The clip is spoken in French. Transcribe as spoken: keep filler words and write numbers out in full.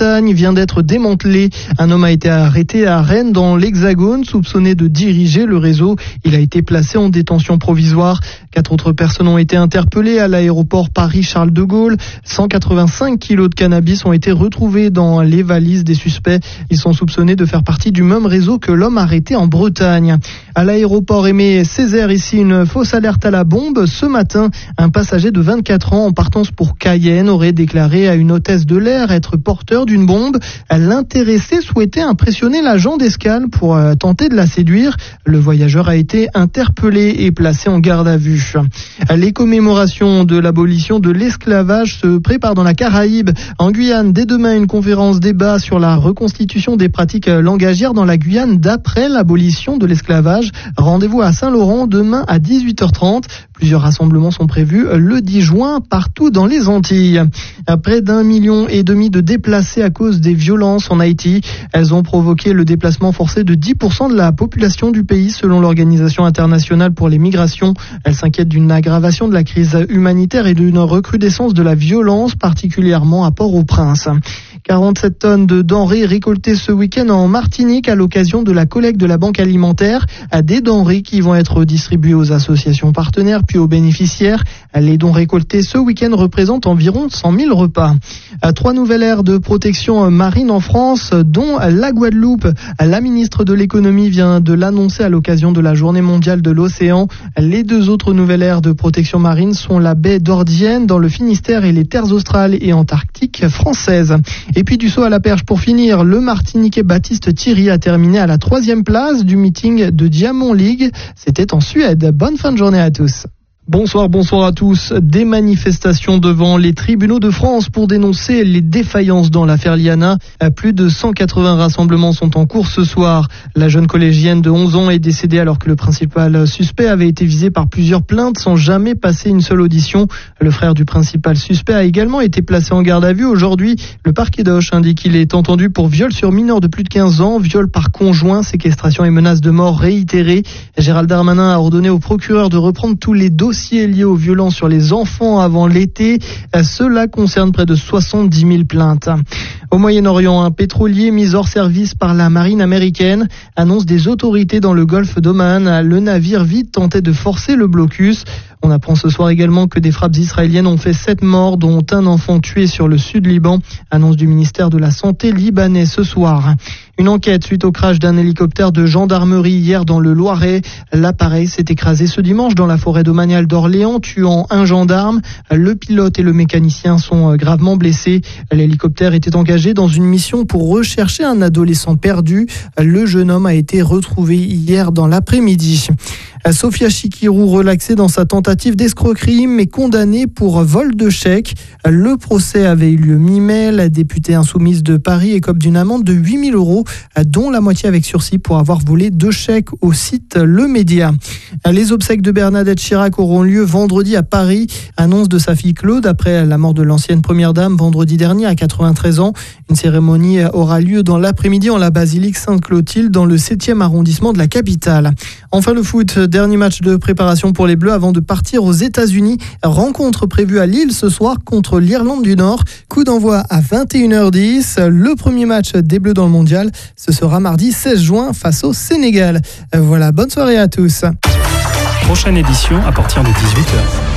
Bretagne vient d'être démantelé. Un homme a été arrêté à Rennes dans l'Hexagone, soupçonné de diriger le réseau. Il a été placé en détention provisoire. Quatre autres personnes ont été interpellées à l'aéroport Paris-Charles de Gaulle. cent quatre-vingt-cinq kilos de cannabis ont été retrouvés dans les valises des suspects. Ils sont soupçonnés de faire partie du même réseau que l'homme arrêté en Bretagne. À l'aéroport Aimé Césaire, ici, une fausse alerte à la bombe. Ce matin, un passager de vingt-quatre ans en partance pour Cayenne aurait déclaré à une hôtesse de l'air être porteur d'une bombe. L'intéressé souhaitait impressionner l'agent d'escale pour euh, tenter de la séduire. Le voyageur a été interpellé et placé en garde à vue. Les commémorations de l'abolition de l'esclavage se préparent dans la Caraïbe. En Guyane, dès demain, une conférence débat sur la reconstitution des pratiques langagières dans la Guyane d'après l'abolition de l'esclavage. Rendez-vous à Saint-Laurent demain à dix-huit heures trente. Plusieurs rassemblements sont prévus le dix juin partout dans les Antilles. Près d'un million et demi de déplacés à cause des violences en Haïti. Elles ont provoqué le déplacement forcé de dix pour cent de la population du pays selon l'Organisation internationale pour les migrations. Elle s'inquiète d'une aggravation de la crise humanitaire et d'une recrudescence de la violence, particulièrement à Port-au-Prince. quarante-sept tonnes de denrées récoltées ce week-end en Martinique à l'occasion de la collecte de la banque alimentaire. Des denrées qui vont être distribuées aux associations partenaires puis aux bénéficiaires. Les dons récoltés ce week-end représentent environ cent mille repas. Trois nouvelles aires de protection marine en France, dont la Guadeloupe. La ministre de l'économie vient de l'annoncer à l'occasion de la journée mondiale de l'océan. Les deux autres nouvelles aires de protection marine sont la baie d'Ordienne dans le Finistère et les terres australes et antarctiques françaises. Et puis du saut à la perche pour finir, le Martiniquais Baptiste Thierry a terminé à la troisième place du meeting de Diamond League. C'était en Suède. Bonne fin de journée à tous. Bonsoir, bonsoir à tous. Des manifestations devant les tribunaux de France pour dénoncer les défaillances dans l'affaire Liana. Plus de cent quatre-vingts rassemblements sont en cours ce soir. La jeune collégienne de onze ans est décédée alors que le principal suspect avait été visé par plusieurs plaintes sans jamais passer une seule audition. Le frère du principal suspect a également été placé en garde à vue. Aujourd'hui, le parquet d'Auch indique qu'il est entendu pour viol sur mineur de plus de quinze ans, viol par conjoint, séquestration et menace de mort réitérée. Gérald Darmanin a ordonné au procureur de reprendre tous les dossiers liés aux violences sur les enfants avant l'été. Cela concerne près de soixante-dix mille plaintes. Au Moyen-Orient, un pétrolier mis hors service par la marine américaine annonce des autorités dans le golfe d'Oman. Le navire vide tentait de forcer le blocus. On apprend ce soir également que des frappes israéliennes ont fait sept morts, dont un enfant tué sur le sud Liban. Annonce du ministère de la Santé libanais ce soir. Une enquête suite au crash d'un hélicoptère de gendarmerie hier dans le Loiret. L'appareil s'est écrasé ce dimanche dans la forêt domaniale d'Orléans, tuant un gendarme. Le pilote et le mécanicien sont gravement blessés. L'hélicoptère était engagé dans une mission pour rechercher un adolescent perdu. Le jeune homme a été retrouvé hier dans l'après-midi. Sofia Chikirou relaxée dans sa tentative d'escroquerie mais condamnée pour vol de chèques. Le procès avait eu lieu mi-mai. La députée insoumise de Paris écope d'une amende de huit mille euros, dont la moitié avec sursis pour avoir volé deux chèques au site Le Média. Les obsèques de Bernadette Chirac auront lieu vendredi à Paris. Annonce de sa fille Claude après la mort de l'ancienne première dame vendredi dernier à quatre-vingt-treize ans. Une cérémonie aura lieu dans l'après-midi en la basilique Sainte-Clotilde dans le septième arrondissement de la capitale. Enfin le foot, dernier match de préparation pour les Bleus avant de partir aux États-Unis. Rencontre prévue à Lille ce soir contre l'Irlande du Nord. Coup d'envoi à vingt et une heures dix. Le premier match des Bleus dans le mondial, ce sera mardi seize juin face au Sénégal. Voilà, bonne soirée à tous. Prochaine édition à partir de dix-huit heures.